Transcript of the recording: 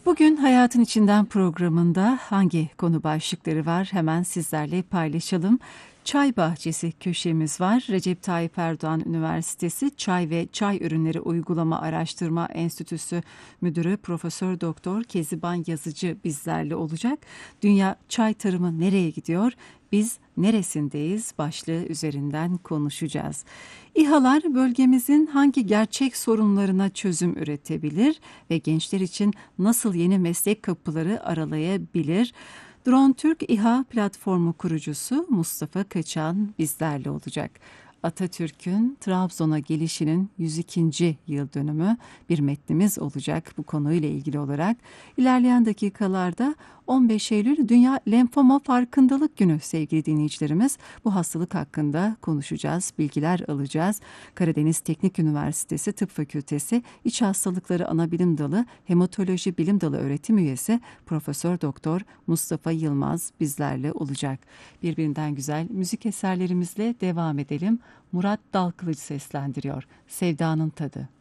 Bugün Hayatın İçinden programında hangi konu başlıkları var hemen sizlerle paylaşalım. Çay bahçesi köşemiz var. Recep Tayyip Erdoğan Üniversitesi Çay ve Çay Ürünleri Uygulama Araştırma Enstitüsü Müdürü Profesör Doktor Keziban Yazıcı bizlerle olacak. Dünya çay tarımı nereye gidiyor? Biz neresindeyiz başlığı üzerinden konuşacağız. İHA'lar bölgemizin hangi gerçek sorunlarına çözüm üretebilir ve gençler için nasıl yeni meslek kapıları aralayabilir? Drone Türk İHA platformu kurucusu Mustafa Kaçan bizlerle olacak. Atatürk'ün Trabzon'a gelişinin 102. yıl dönümü bir metnimiz olacak bu konuyla ilgili olarak. İlerleyen dakikalarda 15 Eylül Dünya Lenfoma Farkındalık Günü sevgili dinleyicilerimiz. Bu hastalık hakkında konuşacağız, bilgiler alacağız. Karadeniz Teknik Üniversitesi Tıp Fakültesi İç Hastalıkları Anabilim Dalı Hematoloji Bilim Dalı öğretim üyesi Profesör Doktor Mustafa Yılmaz bizlerle olacak. Birbirinden güzel müzik eserlerimizle devam edelim. Murat Dalkılıç seslendiriyor. Sevdanın Tadı.